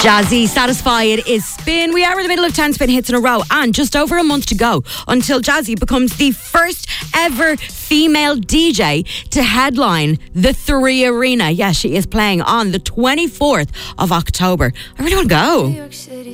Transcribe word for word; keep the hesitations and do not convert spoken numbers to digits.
Jazzy, Satisfied is Spin. We are in the middle of ten Spin hits in a row and just over a month to go until Jazzy becomes the first ever female D J to headline the Three Arena. Yes, she is playing on the twenty-fourth of October. I really want to go.